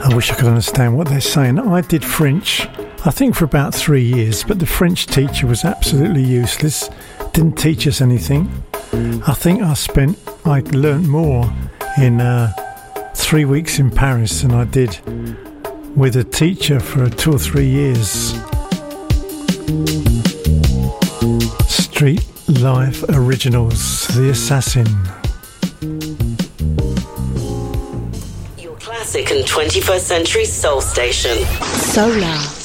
I wish I could understand what they're saying. I did French, I think for about 3 years, but the French teacher was absolutely useless, didn't teach us anything. I think I learnt more in 3 weeks in Paris than I did with a teacher for 2 or 3 years. Street Life Originals, The Assassin. Your classic and 21st century soul station. Solar.